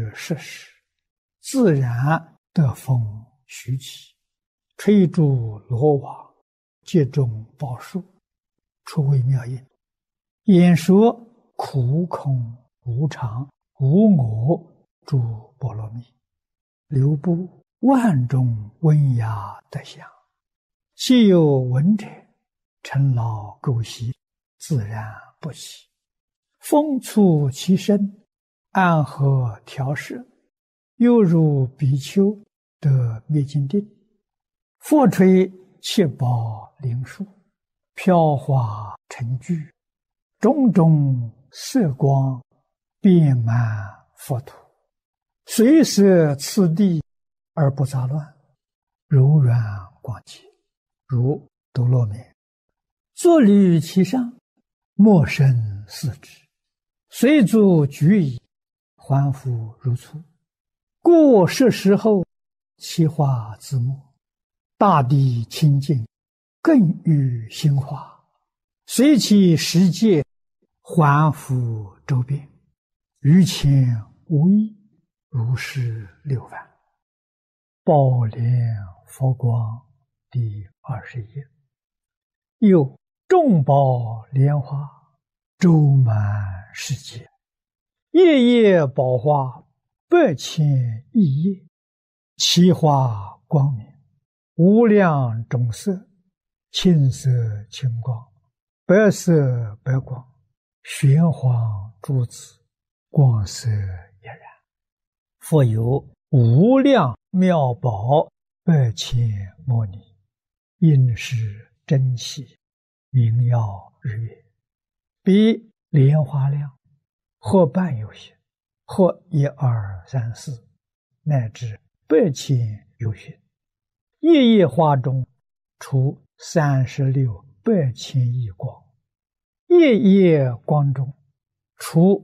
至适时，自然得风徐起，吹竹罗网，接踵宝树，出微妙音。演说苦空无常无我诸波罗蜜，流布万种温雅德相。既有闻者，尘劳垢习，自然不起。风促其身，安和调摄，犹如比丘得灭尽定。佛吹七宝灵树，飘华成聚，种种色光遍满佛土，随摄次第而不杂乱，柔软广洁，如多罗面。坐履其上，莫生四肢，随足举矣，还复如初。故是时候，其化自没，大地清净，更愈兴化，随其时节，还复周遍，于前无异，如是六番。宝莲佛光第20页。又众宝莲花周满世界，夜夜宝花8,000亿叶，其花光明，无量种色，青色青光，白色白光，玄黄珠子，光色一然。复有无量妙宝8,000摩尼，应是珍奇，名耀日月，比莲花量，或半有些，或1、2、3、4，乃至8,000有些。夜夜花中出36 8,000亿光，夜夜光中出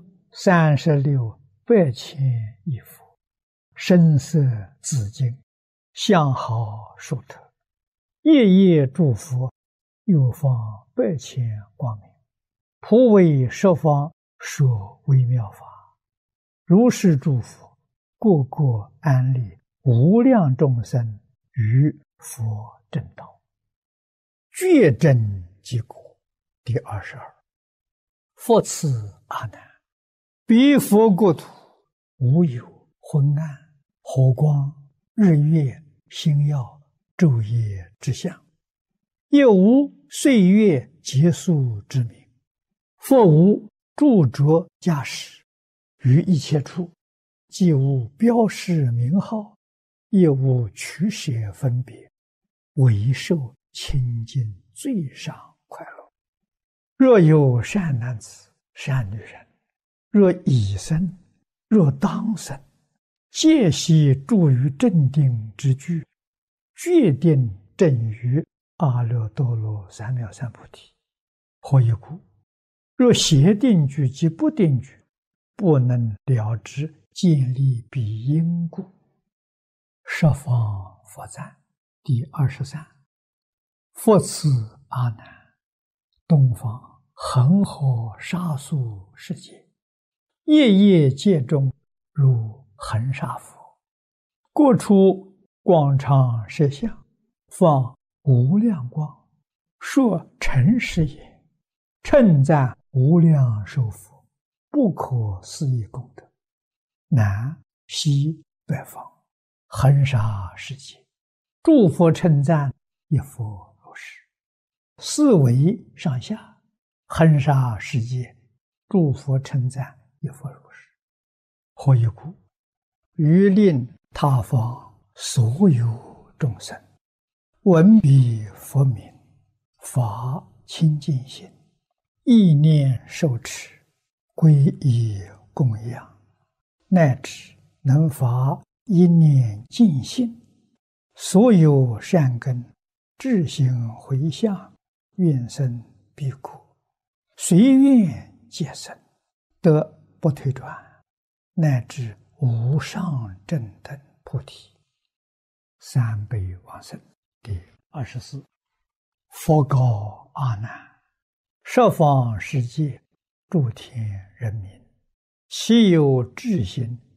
36 8,000亿佛，声色紫金，相好殊特。夜夜诸佛又放8,000光明，普为十方说微妙法。如是诸佛，个个安立无量众生于佛正道，觉真即果。第22。复次阿难，彼佛国土无有昏暗、火光、日月、星耀、昼夜之相，也无岁月结束之名。佛无著着驾驶，于一切处，既无标示名号，也无取舍分别，唯受清净最上快乐。若有善男子、善女人，若已生，若当生，皆悉住于正定之具，决定正于阿耨多罗三藐三菩提。何以故？若邪定具及不定具，不能了知建立彼因故。十方佛赞第23。复次阿难，东方恒河沙数世界，夜夜界中如恒沙佛，各处广长舌相，放无量光，说诚实也，称赞无量寿佛，不可思议功德。南西北方恒沙世界，诸佛称赞一佛如是。四维上下恒沙世界，诸佛称赞一佛如是。何以故？于令他方所有众生闻彼佛名，发清净心，意念受持，皈依供养，乃至能发一念净心，所有善根自行回向，愿生彼国，随愿皆生，得不退转，乃至无上正等菩提。三辈往生第24。佛告阿难，十方世界诸天人民，其有智心